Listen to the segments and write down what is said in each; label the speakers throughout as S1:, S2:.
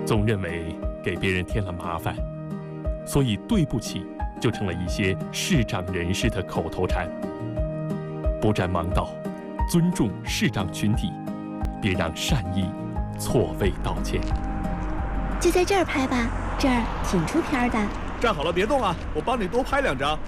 S1: 总认为给别人添了麻烦，所以对不起就成了一些视障人士的口头禅。不占盲道，尊重视障群体，别让善意错位道歉。
S2: 就在这儿拍吧，这儿挺出片的。
S3: 站好了，别动啊，我帮你多拍2张。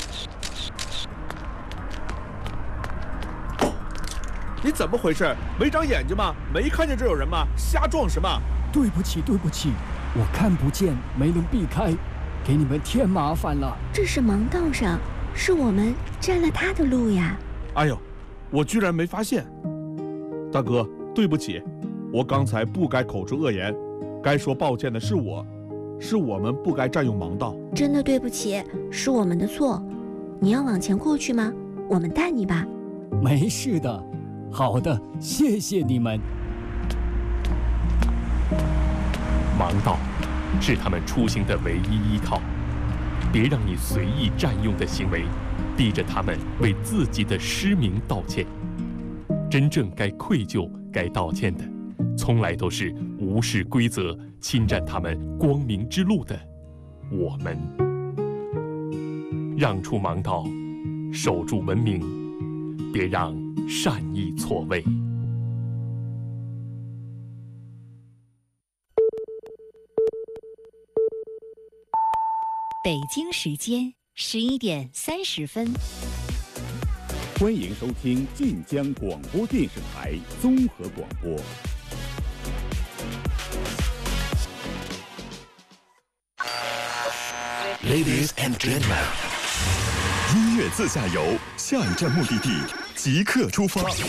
S3: 你怎么回事？没长眼睛吗？没看见这有人吗？瞎撞什么？
S4: 对不起，我看不见，没能避开，给你们添麻烦了。
S2: 这是盲道上，是我们占了他的路呀。
S3: 哎呦，我居然没发现。大哥，对不起，我刚才不该口出恶言，该说抱歉的是我们不该占用盲道。
S2: 真的对不起，是我们的错。你要往前过去吗？我们带你吧。
S4: 没事的。好的，谢谢你们。
S1: 盲道是他们出行的唯一依靠，别让你随意占用的行为逼着他们为自己的失明道歉。真正该愧疚、该道歉的，从来都是无视规则、侵占他们光明之路的我们。让出盲道，守住文明，别让善意错位。
S5: 北京时间11点30分。
S6: 欢迎收听晋江广播电视台综合广播。
S7: Ladies and gentlemen， 音乐自驾游，下一站目的地即刻出发。